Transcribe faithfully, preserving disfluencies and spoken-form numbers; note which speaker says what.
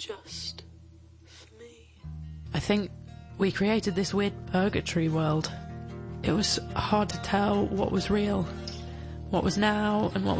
Speaker 1: just for me.
Speaker 2: I think we created this weird purgatory world. It was hard to tell what was real, what was now and what